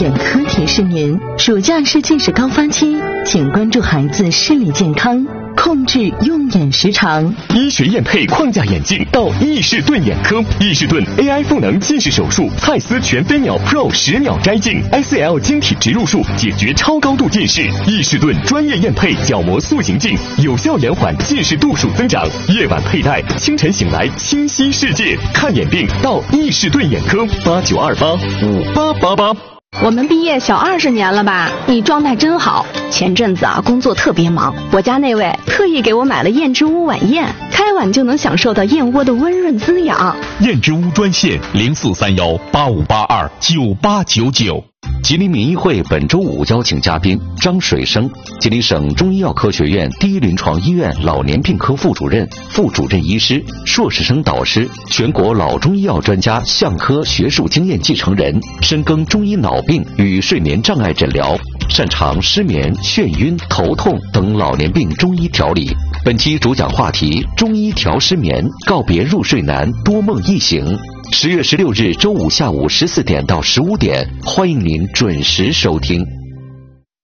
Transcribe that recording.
眼科提示您：暑假是近视高发期，请关注孩子视力健康，控制用眼时长。 医学验配框架眼镜到易士顿眼科，易士顿 AI 赋能近视手术，蔡司全飞秒 Pro 10秒摘镜 ，ICL 晶体植入术解决超高度近视。易士顿专业验配角膜塑形镜，有效延缓近视度数增长。夜晚佩戴，清晨醒来清晰世界。看眼病到易士顿眼科，89285888。 我们毕业小20年了吧？你状态真好。前阵子工作特别忙，我家那位特意给我买了燕之屋晚宴，开碗就能享受到燕窝的温润滋养。 燕之屋专线043185829899。 吉林民医会本周五邀请嘉宾张水生，吉林省中医药科学院第一临床医院老年病科副主任、副主任医师、硕士生导师，全国老中医药专家相科学术经验继承人，深耕中医脑病与睡眠障碍诊疗，擅长失眠、眩晕、头痛等老年病中医调理。本期主讲话题：中医调失眠，告别入睡难，多梦易醒。10月16日周五下午14点到15点，欢迎您准时收听。